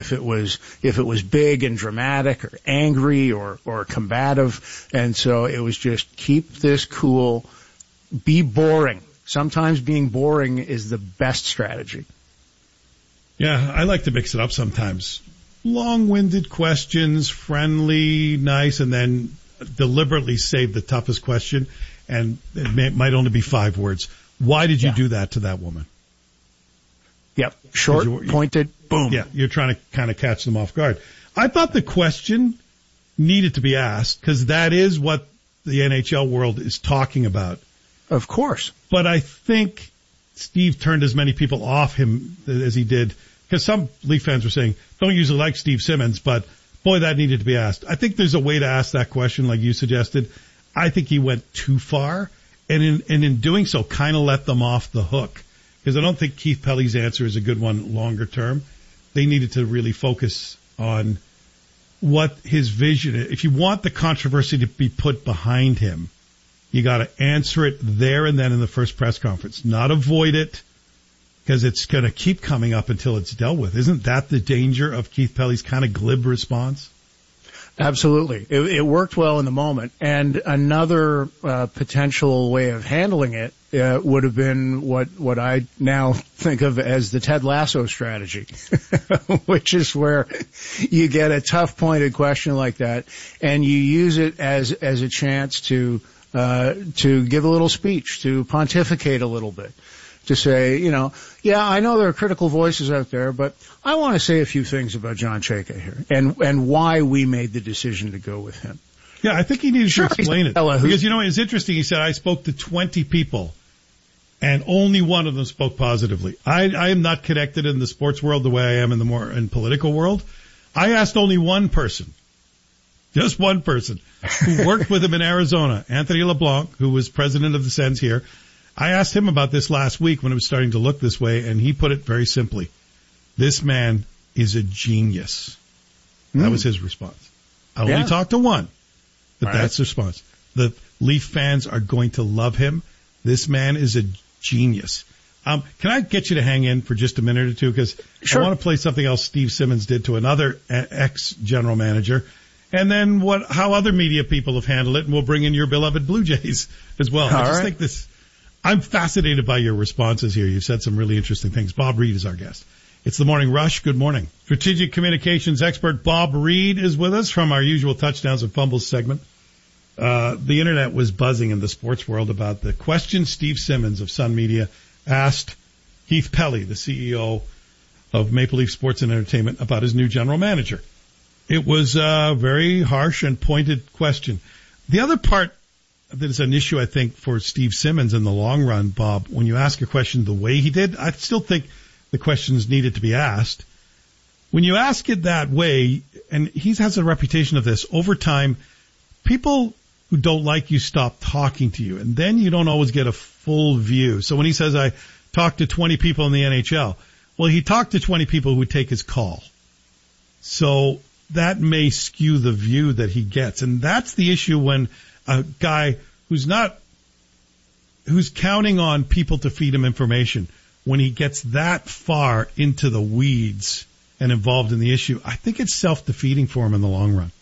if it was big and dramatic or angry or combative. And so it was just keep this cool, be boring. Sometimes being boring is the best strategy. Yeah, I like to mix it up sometimes. Long-winded questions, friendly, nice, and then deliberately save the toughest question, and it might only be 5 words. Why did you do that to that woman? Yep. Short, pointed, boom. Yeah, you're trying to kind of catch them off guard. I thought the question needed to be asked because that is what the NHL world is talking about. Of course. But I think Steve turned as many people off him as he did, because some Leaf fans were saying, don't usually like Steve Simmons, but boy, that needed to be asked. I think there's a way to ask that question like you suggested. I think he went too far, and in doing so, kind of let them off the hook, because I don't think Keith Pelly's answer is a good one longer term. They needed to really focus on what his vision is. If you want the controversy to be put behind him, you got to answer it there and then in the first press conference, not avoid it, because it's going to keep coming up until it's dealt with. Isn't that the danger of Keith Pelly's kind of glib response? Absolutely. It worked well in the moment. And another potential way of handling it would have been what I now think of as the Ted Lasso strategy, which is where you get a tough pointed question like that and you use it as a chance to give a little speech, to pontificate a little bit. To say, yeah, I know there are critical voices out there, but I want to say a few things about John Chayka here and why we made the decision to go with him. Yeah, I think he needed to explain it. Because, it's interesting. He said, I spoke to 20 people and only one of them spoke positively. I am not connected in the sports world the way I am in political world. I asked only one person, just one person, who worked with him in Arizona, Anthony LeBlanc, who was president of the Sens here. I asked him about this last week when it was starting to look this way, and he put it very simply. This man is a genius. That was his response. I only talked to one, but that's the response. The Leaf fans are going to love him. This man is a genius. Can I get you to hang in for just a minute or two? Because I want to play something else Steve Simmons did to another ex-general manager, and then how other media people have handled it, and we'll bring in your beloved Blue Jays as well. I just think this... I'm fascinated by your responses here. You've said some really interesting things. Bob Reed is our guest. It's the Morning Rush. Good morning. Strategic communications expert Bob Reed is with us from our usual touchdowns and fumbles segment. The internet was buzzing in the sports world about the question Steve Simmons of Sun Media asked Keith Pelly, the CEO of Maple Leaf Sports and Entertainment, about his new general manager. It was a very harsh and pointed question. The other part that is an issue, I think, for Steve Simmons in the long run, Bob, when you ask a question the way he did, I still think the questions needed to be asked. When you ask it that way, and he has a reputation of this, over time, people who don't like you stop talking to you, and then you don't always get a full view. So when he says, I talked to 20 people in the NHL, well, he talked to 20 people who would take his call. So that may skew the view that he gets. And that's the issue when a guy who's counting on people to feed him information, when he gets that far into the weeds and involved in the issue, I think it's self-defeating for him in the long run.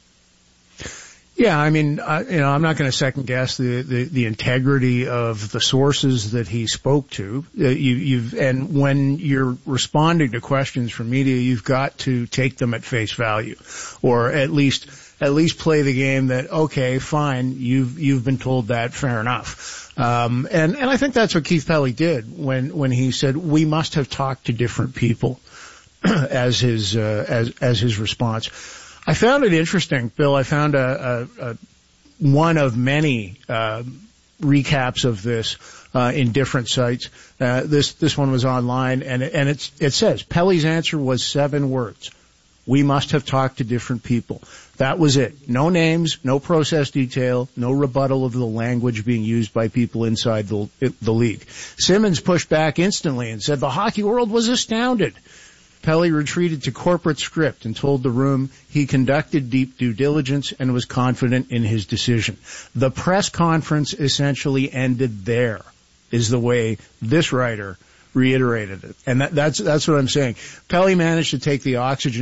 Yeah, I mean, I'm not going to second guess the integrity of the sources that he spoke to. And when you're responding to questions from media, you've got to take them at face value, or at least play the game that, okay, fine, you've been told that, fair enough. And I think that's what Keith Pelly did when he said, we must have talked to different people as his response. I found it interesting, Bill. I found one of many recaps of this in different sites. This one was online, and it says Pelly's answer was 7 words. We must have talked to different people. That was it. No names, no process detail, no rebuttal of the language being used by people inside the league. Simmons pushed back instantly and said the hockey world was astounded. Pelly retreated to corporate script and told the room he conducted deep due diligence and was confident in his decision. The press conference essentially ended there, is the way this writer reiterated it. And that's what I'm saying. Pelly managed to take the oxygen